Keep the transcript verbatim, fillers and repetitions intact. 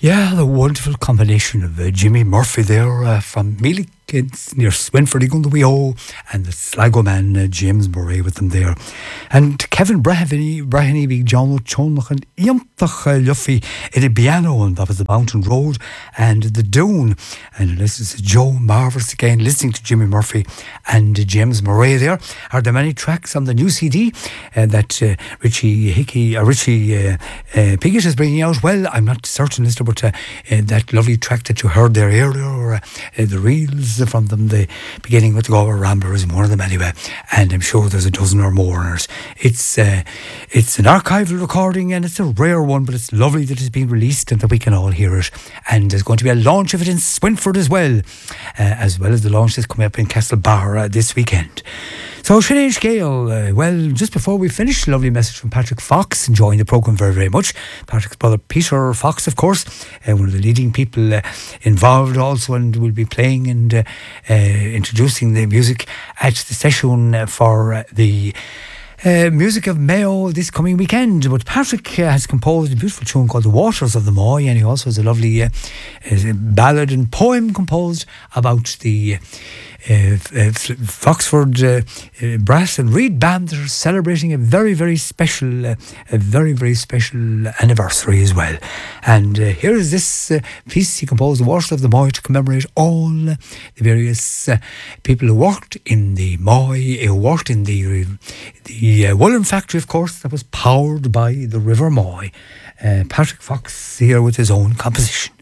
Yeah, the wonderful combination of uh, Jimmy Murphy there uh, from Mealy Kids near Swinford, Igundaweo, and the Sligo man uh, James Murray with them there. And Kevin Brahany, Brahany, Big John O'Chonach, and Iamtach Luffy in a piano, and that was the Mountain Road and the Dune. And this is Joe Marvellous again, listening to Jimmy Murphy and uh, James Murray there. Are there many tracks on the new C D uh, that uh, Richie Hickey, or Richie uh, uh, Piggott is bringing out? Well, I'm not certain as to but uh, uh, that lovely track that you heard there earlier, or uh, uh, the reels from them, the beginning with the Galway Rambler is one of them anyway, and I'm sure there's a dozen or more on it. It's uh, it's an archival recording, and it's a rare one, but it's lovely that it's been released and that we can all hear it. And there's going to be a launch of it in Swinford as well, uh, as well as the launch that's coming up in Castlebar uh, this weekend. So Sinead Gale, uh, well, just before we finish, a lovely message from Patrick Fox, enjoying the programme very, very much. Patrick's brother Peter Fox, of course, uh, one of the leading people uh, involved also, and will be playing and uh, uh, introducing the music at the session uh, for uh, the Uh, music of Mayo this coming weekend. But Patrick uh, has composed a beautiful tune called The Waters of the Moy, and he also has a lovely uh, uh, ballad and poem composed about the uh, uh, Foxford uh, uh, Brass and Reed Band that are celebrating a very, very special, uh, a very, very special anniversary as well. And uh, here is this uh, piece he composed, The Waters of the Moy, to commemorate all uh, the various uh, people who worked in the Moy, who worked in the the The uh, woolen factory, of course, that was powered by the River Moy. Uh, Patrick Fox here with his own composition.